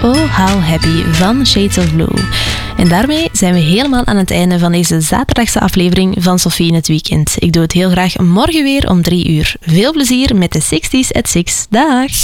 Oh How Happy van Shades of Blue. En daarmee zijn we helemaal aan het einde van deze zaterdagse aflevering van Sophie in het Weekend. Ik doe het heel graag morgen weer om 3 uur. Veel plezier met de 60s at 6. Dag!